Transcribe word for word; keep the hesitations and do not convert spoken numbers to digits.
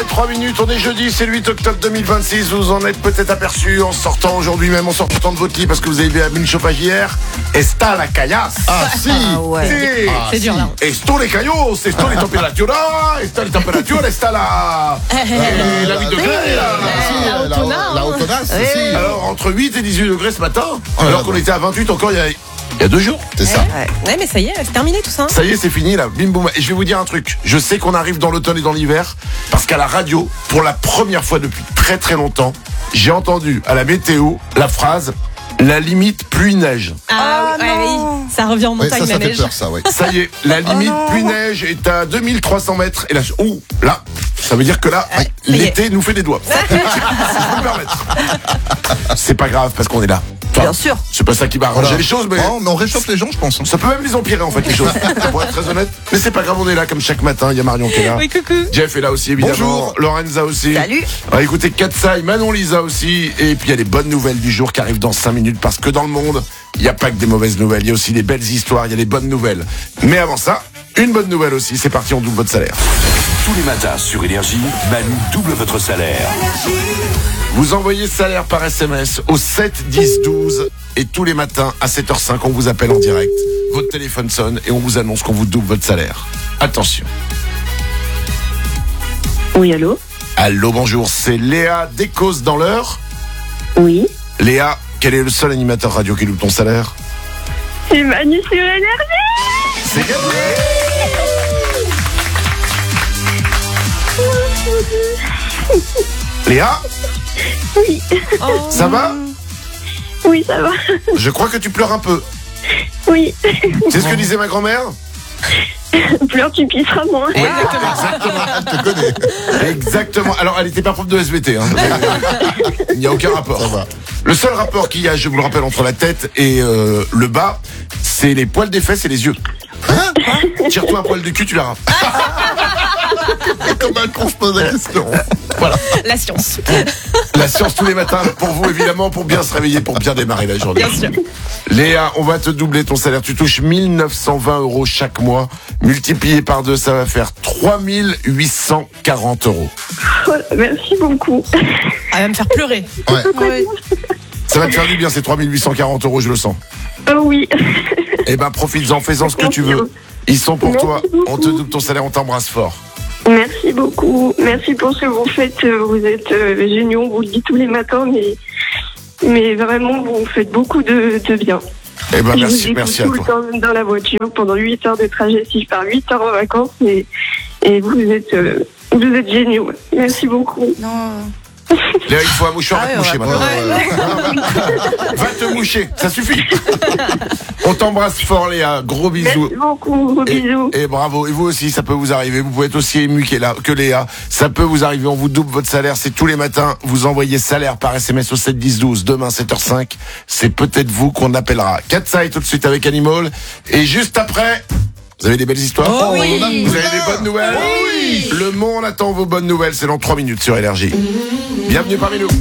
et trois minutes, on est jeudi, c'est le huit octobre deux mille vingt-six. Vous en êtes peut-être aperçu en sortant aujourd'hui même, en sortant de votre lit parce que vous avez vu une chauffage hier. Está la caillasse. Ah si, Ah ouais. Si. Ah, C'est dur si. là. Esto les caillos, esto les températures, esto les températures, está la... Eh, la huit degrés, là. Si, la la, Autona, la hein. Autona, si, Oui, si. oui. Alors, entre huit et dix-huit degrés ce matin, Oh là alors là. qu'on était à vingt-huit encore il y a, il y a deux jours. C'est ça. Ouais. Ouais, mais ça y est, c'est terminé tout ça. Ça y est, c'est fini là, bim boum. Et je vais vous dire un truc. Je sais qu'on arrive dans l'automne et dans l'hiver parce qu'à la radio, pour la première fois depuis très très longtemps, j'ai entendu à la météo la phrase la limite pluie-neige. Ah, ouais, oui. Ça revient en Oui, montagne ça, ça la fait neige. peur, ça, oui. Ça y est, la limite pluie-neige est à deux mille trois cents mètres. Et là, je- ouh, là, ça veut dire que là, Ouais, ça y est. l'été nous fait des doigts. Si je peux me permettre. C'est pas grave parce qu'on est là. Enfin, Bien sûr. C'est pas ça qui va arranger Voilà. les choses, mais. Oh, mais on réchauffe les gens, je pense. hein. Ça peut même les empirer en fait les choses, pour être très honnête. Mais c'est pas grave, on est là comme chaque matin, il y a Marion qui est là. Oui, coucou. Jeff est là aussi évidemment. Bonjour. Lorenza aussi. Salut. On va écouter Katsai, Manon Lisa aussi. Et puis il y a les bonnes nouvelles du jour qui arrivent dans cinq minutes parce que dans le monde, il n'y a pas que des mauvaises nouvelles, il y a aussi des belles histoires, il y a des bonnes nouvelles. Mais avant ça, une bonne nouvelle aussi, c'est parti, on double votre salaire. Tous les matins sur Énergie, Manu double votre salaire. Vous envoyez salaire par S M S au sept dix douze et tous les matins à sept heures cinq, on vous appelle en direct. Votre téléphone sonne et on vous annonce qu'on vous double votre salaire. Attention. Oui, allô? Allô, bonjour, c'est Léa Descos dans l'heure. Oui. Léa, quel est le seul animateur radio qui double ton salaire? C'est Manu sur Énergie. C'est gagné. Léa, Oui. Oh. ça va? Oui, ça va. Je crois que tu pleures un peu. Oui. C'est ce que disait ma grand-mère? Pleure, tu pisseras moins. Exactement. Je te connais. Exactement. Alors, elle n'était pas prof de S V T. Hein. Il n'y a aucun rapport. Ça va. Le seul rapport qu'il y a, je vous le rappelle, entre la tête et euh, le bas, c'est les poils des fesses et les yeux. Hein? Tire-toi un poil du cul, tu verras. Comme un con, je pose la question. Voilà. La science. La science tous les matins pour vous, évidemment, pour bien se réveiller, pour bien démarrer la journée. Bien sûr. Léa, on va te doubler ton salaire. Tu touches mille neuf cent vingt euros chaque mois. Multiplié par deux, ça va faire trois mille huit cent quarante euros. Voilà, merci beaucoup. Elle va me faire pleurer. Ouais. Ça va te faire du bien, ces trois mille huit cent quarante euros, je le sens. Oh oui. Eh ben, profites-en, fais-en ce que tu veux. Ils sont pour Merci toi. beaucoup. On te double ton salaire, on t'embrasse fort. Merci beaucoup. Merci pour ce que vous faites. Vous êtes euh, géniaux. On vous le dit tous les matins, mais, mais vraiment, vous faites beaucoup de, de bien. Eh ben, Je merci, vous écoute merci à tout le toi. temps dans la voiture pendant huit heures de trajet si je pars huit heures en vacances et, et vous êtes euh, vous êtes géniaux. Merci beaucoup. Léa, il faut un mouchoir, Ah va te ouais, moucher on va maintenant. Va te moucher, ça suffit. On t'embrasse fort, Léa. Gros bisous. Merci beaucoup. Gros Et, bisous. et bravo. Et vous aussi, ça peut vous arriver. Vous pouvez être aussi ému que Léa- que Léa. Ça peut vous arriver. On vous double votre salaire. C'est tous les matins. Vous envoyez salaire par S M S au sept dix douze. Demain, sept heures cinq. C'est peut-être vous qu'on appellera. Katsai tout de suite avec Animal. Et juste après, vous avez des belles histoires? Oh oui. Vous avez des bonnes nouvelles? Oui. Le monde attend vos bonnes nouvelles. C'est dans trois minutes sur Énergie. Bienvenue parmi nous.